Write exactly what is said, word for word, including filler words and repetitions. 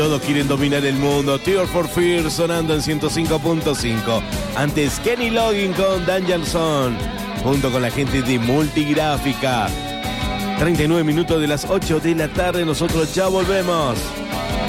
Todos quieren dominar el mundo. Tears for Fears sonando en ciento cinco punto cinco. Antes Kenny Loggins con Danger Zone, junto con la gente de Multigráfica. treinta y nueve minutos de las ocho de la tarde. Nosotros ya volvemos.